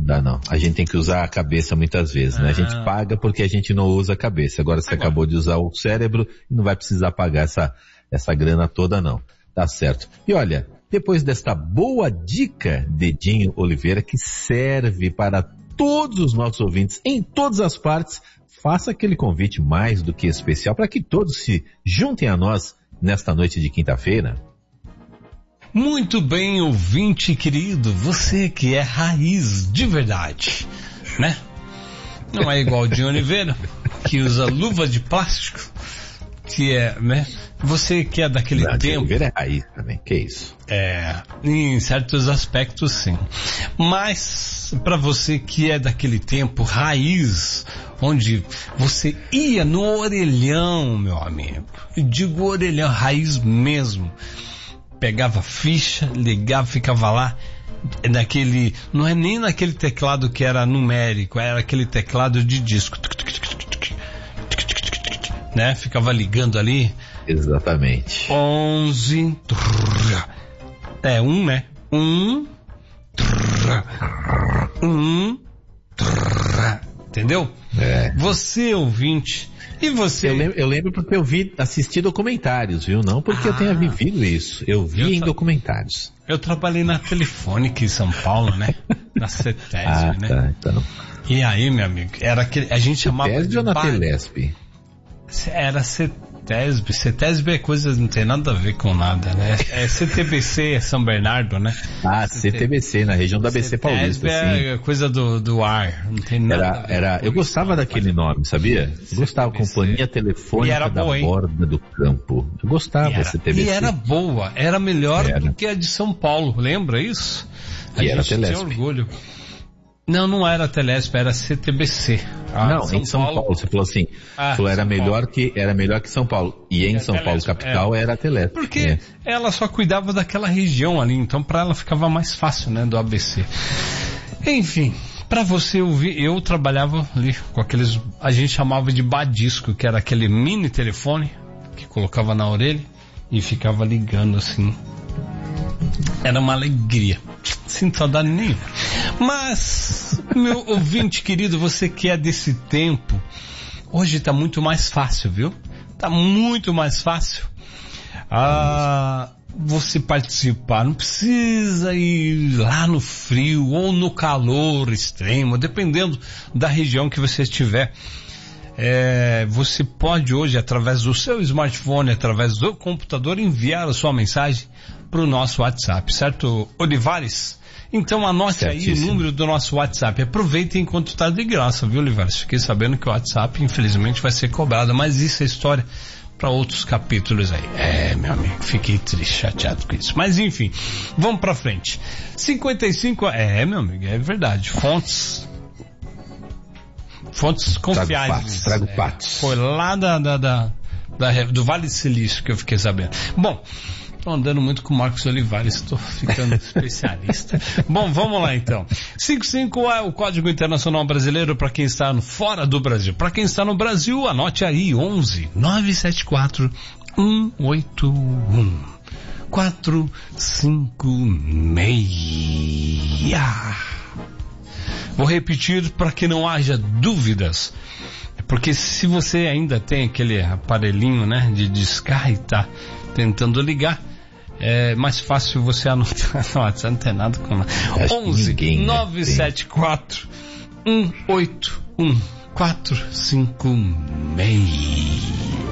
dá não. A gente tem que usar a cabeça muitas vezes, né? A gente paga porque a gente não usa a cabeça. Agora você acabou de usar o cérebro e não vai precisar pagar essa grana toda não. Tá certo. E olha, depois desta boa dica de Dinho Oliveira, que serve para todos os nossos ouvintes em todas as partes, faça aquele convite mais do que especial para que todos se juntem a nós nesta noite de quinta-feira. Muito bem, ouvinte querido, você que é raiz de verdade, né? Não é igual o Dinho Oliveira, que usa luva de plástico, que é, né? Você que é daquele tempo... Dinho Oliveira é raiz também, que isso? Em certos aspectos sim. Mas, para você que é daquele tempo raiz, onde você ia no orelhão, meu amigo, eu digo orelhão, raiz mesmo, pegava ficha, ligava, ficava lá, naquele, não é nem naquele teclado que era numérico, era aquele teclado de disco, né? Ficava ligando ali. Exatamente. 11, né? 1, entendeu? Você ouvinte, e você... Eu lembro porque eu assisti documentários, viu? Não porque eu tenha vivido isso. Eu vi em documentários. Eu trabalhei na Telefônica em São Paulo, né? Na CETESB, né? Tá, então. E aí, meu amigo, era aquele, a gente chamava... CETESB ou na Telesp? Era CETESB. CETESB é coisa, não tem nada a ver com nada, né? É CTBC, é São Bernardo, né? CTBC, na região da BC Paulista. CETESB é coisa do ar, não tem nada a ver. Eu gostava daquele nome, sabia? Eu gostava, Companhia Telefônica da Borda do Campo. Eu gostava, CTBC. E era boa, era melhor do que a de São Paulo, lembra isso? A gente tinha orgulho. Não era Telesp, era CTBC. Em São Paulo, você falou assim, era melhor que São Paulo. E em São Paulo, capital, era a Telesp. Porque ela só cuidava daquela região ali, então pra ela ficava mais fácil, né, do ABC. Enfim, pra você ouvir, eu trabalhava ali com aqueles, a gente chamava de badisco, que era aquele mini telefone que colocava na orelha e ficava ligando assim. Era uma alegria, sem saudade nenhuma. Mas, meu ouvinte querido, você que é desse tempo, hoje tá muito mais fácil, viu? Tá muito mais fácil você participar. Não precisa ir lá no frio ou no calor extremo, dependendo da região que você estiver. Você pode hoje, através do seu smartphone, através do computador, enviar a sua mensagem para o nosso WhatsApp, certo, Olivares? Então anote aí o número do nosso WhatsApp. Aproveita enquanto está de graça, viu, Olivares? Fiquei sabendo que o WhatsApp, infelizmente, vai ser cobrado, mas isso é história para outros capítulos aí. Meu amigo, fiquei triste, chateado com isso. Mas enfim, vamos para frente. 55, meu amigo, é verdade. Fontes confiáveis. Trago Patos. Foi lá do Vale do Silício que eu fiquei sabendo. Bom, tô andando muito com o Marcos Olivares, estou ficando especialista. Bom, vamos lá então. 55 é o Código Internacional Brasileiro para quem está fora do Brasil. Para quem está no Brasil, anote aí, 11 974 181 456. Vou repetir para que não haja dúvidas. Porque se você ainda tem aquele aparelhinho, né, de discar e tá tentando ligar, é mais fácil você anotar. Não tem nada com nada. 11 974 181 456.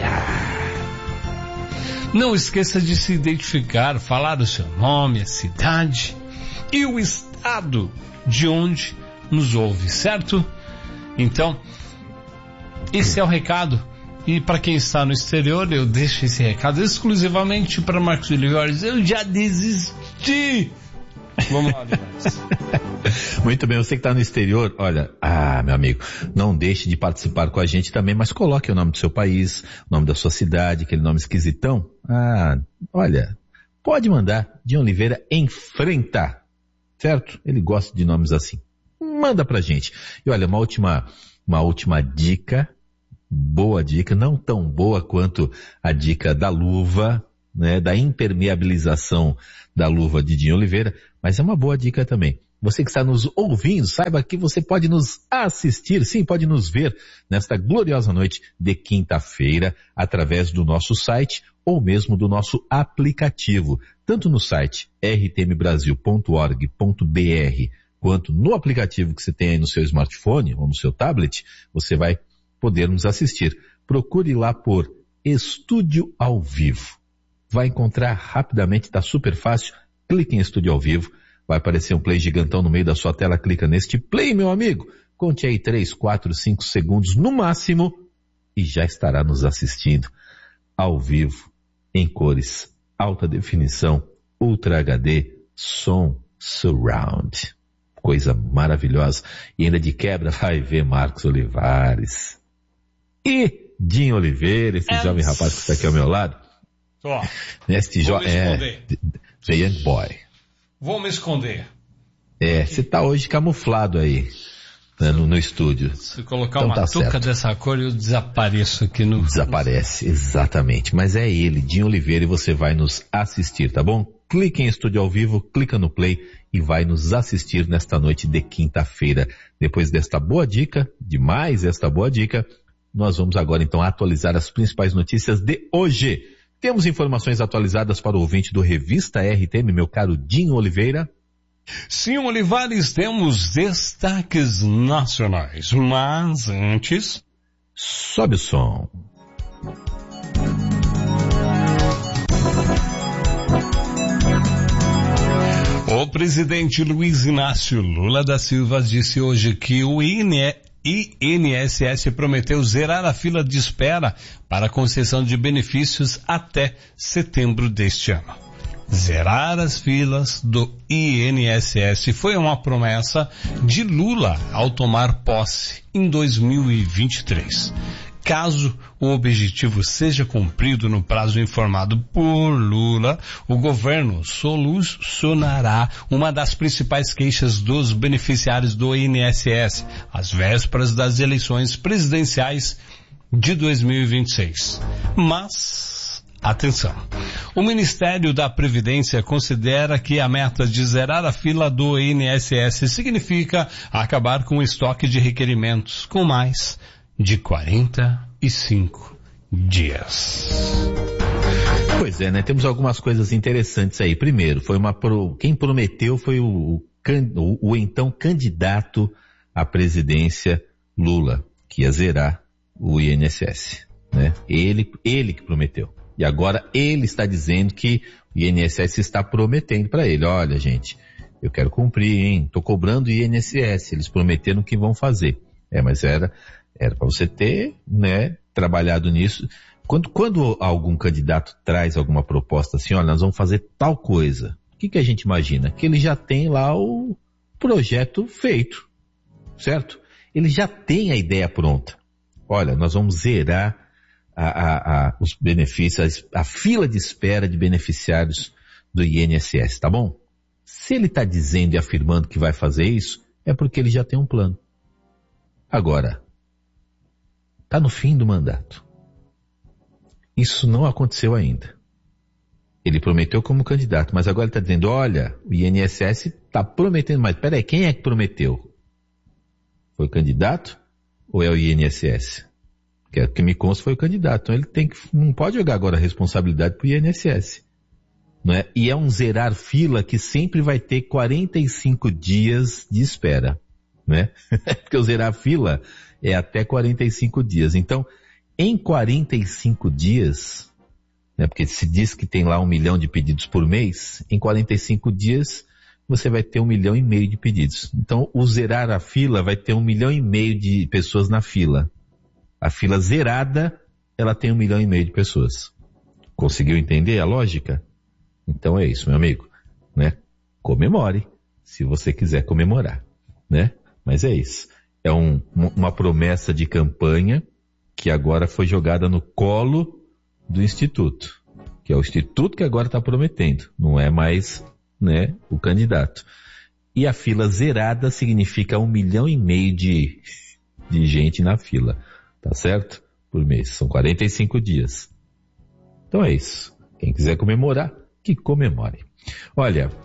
Não esqueça de se identificar, falar o seu nome, a cidade e o estado de onde nos ouve, certo? Então, esse é o recado. E para quem está no exterior, eu deixo esse recado exclusivamente para Marcos Olivares. Eu já desisti. Vamos lá, Olivares. Muito bem, você que está no exterior, olha, meu amigo, não deixe de participar com a gente também, mas coloque o nome do seu país, o nome da sua cidade, aquele nome esquisitão. Olha, pode mandar. Dinho Oliveira enfrenta, certo? Ele gosta de nomes assim. Manda pra gente. E olha, uma última dica, boa dica, não tão boa quanto a dica da luva, né, da impermeabilização da luva de Dinho Oliveira, mas é uma boa dica também. Você que está nos ouvindo, saiba que você pode nos assistir, sim, pode nos ver nesta gloriosa noite de quinta-feira através do nosso site ou mesmo do nosso aplicativo, tanto no site rtmbrasil.org.br quanto no aplicativo que você tem aí no seu smartphone ou no seu tablet, você vai poder nos assistir. Procure lá por Estúdio ao Vivo. Vai encontrar rapidamente, está super fácil, clique em Estúdio ao Vivo. Vai aparecer um play gigantão no meio da sua tela, clica neste play, meu amigo. Conte aí 3, 4, 5 segundos no máximo e já estará nos assistindo ao vivo, em cores, alta definição, Ultra HD, som surround. Coisa maravilhosa. E ainda de quebra vai ver Marcos Olivares. E Dinho Oliveira, esse jovem rapaz que está aqui ao meu lado. Neste The Young Boy. Vou me esconder. Você tá hoje camuflado aí, né, no estúdio. Se colocar então, uma touca dessa cor, eu desapareço aqui no... Desaparece, exatamente. Mas é ele, Dinho Oliveira, e você vai nos assistir, tá bom? Clique em Estúdio ao Vivo, clica no play e vai nos assistir nesta noite de quinta-feira. Depois desta boa dica, esta boa dica, nós vamos agora então atualizar as principais notícias de hoje. Temos informações atualizadas para o ouvinte do Revista RTM, meu caro Dinho Oliveira? Sim, Olivares, temos destaques nacionais, mas antes... Sobe o som. O presidente Luiz Inácio Lula da Silva disse hoje que o INSS prometeu zerar a fila de espera para a concessão de benefícios até setembro deste ano. Zerar as filas do INSS foi uma promessa de Lula ao tomar posse em 2023. Caso o objetivo seja cumprido no prazo informado por Lula, o governo solucionará uma das principais queixas dos beneficiários do INSS, às vésperas das eleições presidenciais de 2026. Mas, atenção, o Ministério da Previdência considera que a meta de zerar a fila do INSS significa acabar com o estoque de requerimentos com mais de 45 dias. Pois é, né? Temos algumas coisas interessantes aí. Primeiro, quem prometeu foi o então candidato à presidência Lula, que ia zerar o INSS, né? Ele que prometeu. E agora ele está dizendo que o INSS está prometendo para ele. Olha, gente, eu quero cumprir, hein? Tô cobrando o INSS. Eles prometeram que vão fazer. Mas era para você ter, né, trabalhado nisso. Quando algum candidato traz alguma proposta assim, olha, nós vamos fazer tal coisa, o que a gente imagina? Que ele já tem lá o projeto feito, certo? Ele já tem a ideia pronta. Olha, nós vamos zerar os benefícios, a fila de espera de beneficiários do INSS, tá bom? Se ele está dizendo e afirmando que vai fazer isso, é porque ele já tem um plano. Agora, está no fim do mandato. Isso não aconteceu ainda. Ele prometeu como candidato, mas agora ele está dizendo, olha, o INSS está prometendo, mas peraí, quem é que prometeu? Foi o candidato ou é o INSS? O que me consta foi o candidato. Então ele não pode jogar agora a responsabilidade para o INSS. Não é? E é um zerar fila que sempre vai ter 45 dias de espera. Né? Porque o zerar fila é até 45 dias. Então, em 45 dias, né, porque se diz que tem lá 1 milhão de pedidos por mês, em 45 dias você vai ter 1,5 milhão de pedidos. Então, o zerar a fila vai ter 1,5 milhão de pessoas na fila. A fila zerada, ela tem 1,5 milhão de pessoas. Conseguiu entender a lógica? Então é isso, meu amigo, né? Comemore, se você quiser comemorar, né? Mas é isso. É uma promessa de campanha que agora foi jogada no colo do Instituto. Que é o Instituto que agora está prometendo. Não é mais, né, o candidato. E a fila zerada significa 1,5 milhão de gente na fila. Tá certo? Por mês. São 45 dias. Então é isso. Quem quiser comemorar, que comemore. Olha,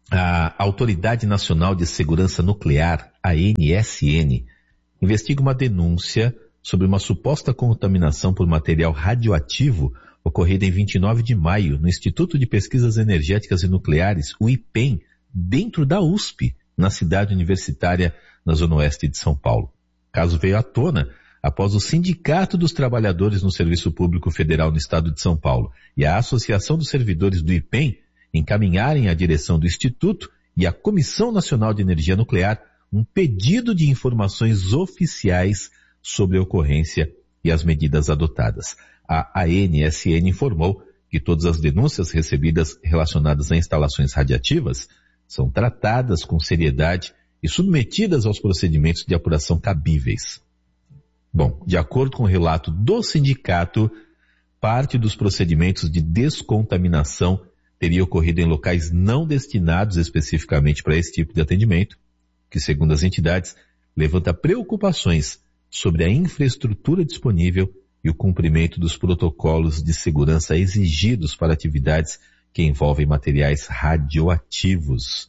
A Autoridade Nacional de Segurança Nuclear, a ANSN, investiga uma denúncia sobre uma suposta contaminação por material radioativo ocorrida em 29 de maio no Instituto de Pesquisas Energéticas e Nucleares, o IPEN, dentro da USP, na cidade universitária na Zona Oeste de São Paulo. O caso veio à tona após o Sindicato dos Trabalhadores no Serviço Público Federal no Estado de São Paulo e a Associação dos Servidores do IPEN encaminharem à direção do Instituto e à Comissão Nacional de Energia Nuclear um pedido de informações oficiais sobre a ocorrência e as medidas adotadas. A ANSN informou que todas as denúncias recebidas relacionadas a instalações radiativas são tratadas com seriedade e submetidas aos procedimentos de apuração cabíveis. Bom, de acordo com o relato do sindicato, parte dos procedimentos de descontaminação teria ocorrido em locais não destinados especificamente para esse tipo de atendimento, que, segundo as entidades, levanta preocupações sobre a infraestrutura disponível e o cumprimento dos protocolos de segurança exigidos para atividades que envolvem materiais radioativos.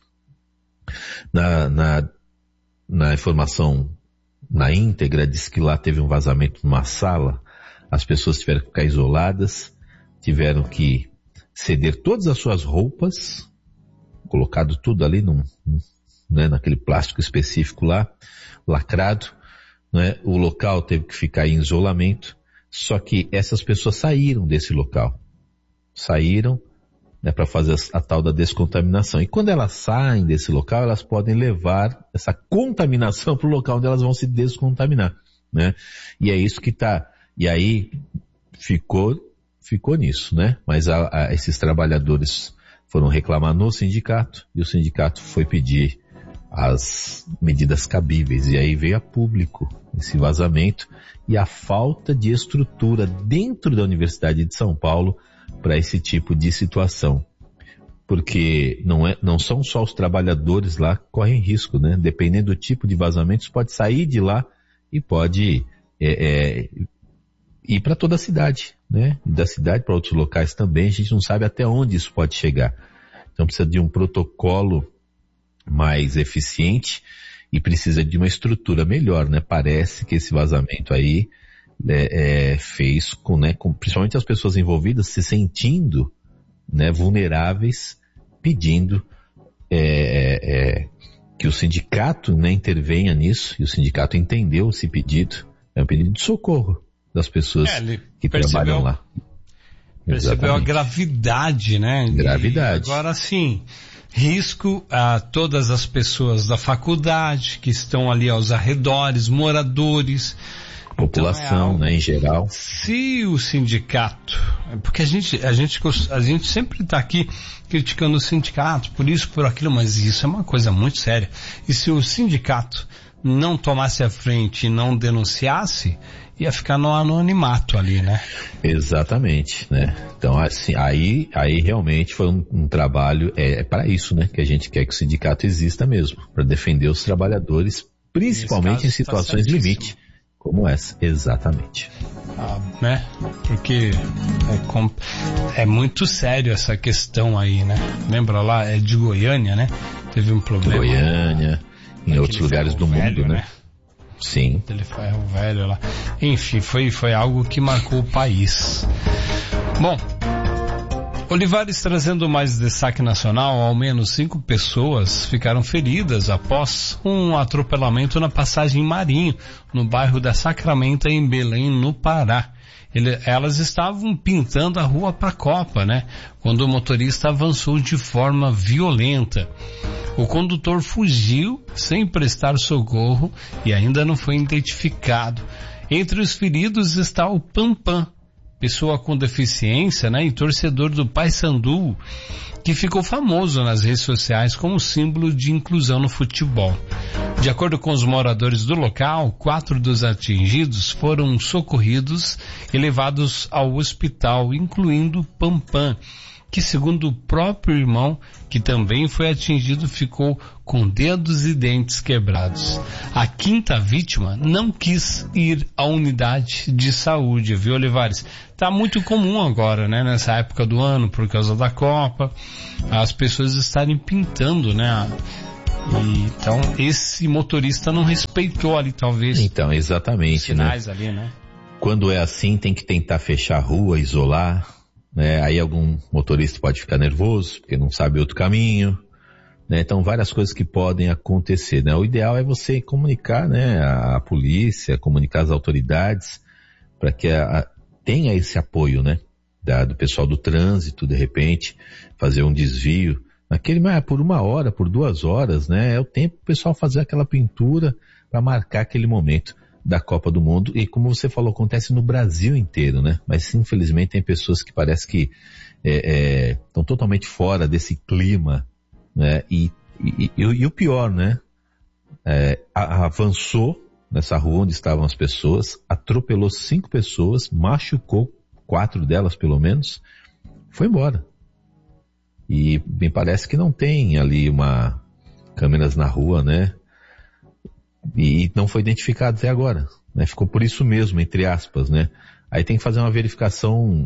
Na informação na íntegra, diz que lá teve um vazamento numa sala, as pessoas tiveram que ficar isoladas, tiveram que ceder todas as suas roupas, colocado tudo ali naquele plástico específico lá, lacrado, né? O local teve que ficar em isolamento, só que essas pessoas saíram desse local. Saíram, né, para fazer a tal da descontaminação. E quando elas saem desse local, elas podem levar essa contaminação para o local onde elas vão se descontaminar, né? E é isso que tá. E aí ficou nisso, né? Mas esses trabalhadores foram reclamar no sindicato e o sindicato foi pedir as medidas cabíveis. E aí veio a público esse vazamento e a falta de estrutura dentro da Universidade de São Paulo para esse tipo de situação. Porque não são só os trabalhadores lá que correm risco, né? Dependendo do tipo de vazamentos, pode sair de lá e pode ir para toda a cidade, né? Da cidade para outros locais também, a gente não sabe até onde isso pode chegar. Então precisa de um protocolo mais eficiente e precisa de uma estrutura melhor, né? Parece que esse vazamento aí fez com principalmente as pessoas envolvidas se sentindo, né, vulneráveis, pedindo que o sindicato, né, intervenha nisso, e o sindicato entendeu esse pedido, é um pedido de socorro das pessoas que trabalham lá. Percebeu a gravidade, né? Gravidade. E agora sim, risco a todas as pessoas da faculdade que estão ali aos arredores, moradores, população, então, né, em geral. Se o sindicato, porque a gente sempre está aqui criticando o sindicato, por isso, por aquilo, mas isso é uma coisa muito séria. E se o sindicato não tomasse a frente e não denunciasse, ia ficar no anonimato ali, né? Exatamente, né? Então, assim, aí realmente foi um trabalho, para isso, né, que a gente quer que o sindicato exista mesmo, para defender os trabalhadores, principalmente em situações limite, como essa, exatamente. Né? Porque é muito sério essa questão aí, né? Lembra lá, é de Goiânia, né? Teve um problema. Goiânia, em outros lugares do mundo, né? Sim. Aquele ferro velho lá. Enfim, foi algo que marcou o país. Bom, Olivares trazendo mais destaque nacional, ao menos 5 pessoas ficaram feridas após um atropelamento na passagem Marinho, no bairro da Sacramento, em Belém, no Pará. Elas estavam pintando a rua para a Copa, né? Quando o motorista avançou de forma violenta. O condutor fugiu sem prestar socorro e ainda não foi identificado. Entre os feridos está o Pampam, pessoa com deficiência, né, e torcedor do Paysandu, que ficou famoso nas redes sociais como símbolo de inclusão no futebol. De acordo com os moradores do local, 4 dos atingidos foram socorridos e levados ao hospital, incluindo Pampam, que, segundo o próprio irmão, que também foi atingido, ficou com dedos e dentes quebrados. A quinta vítima não quis ir à unidade de saúde, viu, Olivares? Tá muito comum agora, né, nessa época do ano, por causa da Copa, as pessoas estarem pintando, né? Então, esse motorista não respeitou ali, talvez. Então, exatamente, sinais, né? Ali, né? Quando é assim, tem que tentar fechar a rua, isolar, né? Aí algum motorista pode ficar nervoso, porque não sabe outro caminho, né? Então, várias coisas que podem acontecer, né? O ideal é você comunicar, né, a polícia, comunicar as autoridades, para que tenha esse apoio, né, do pessoal do trânsito, de repente, fazer um desvio. Por 1 hora, por 2 horas, né? É o tempo o pessoal fazer aquela pintura para marcar aquele momento da Copa do Mundo. E como você falou, acontece no Brasil inteiro, né? Mas infelizmente tem pessoas que parece que estão totalmente fora desse clima, né? E o pior, né? Avançou nessa rua onde estavam as pessoas, atropelou 5 pessoas, machucou 4 delas pelo menos, foi embora. E me parece que não tem ali câmeras na rua, né? E não foi identificado até agora, né? Ficou por isso mesmo, entre aspas, né? Aí tem que fazer uma verificação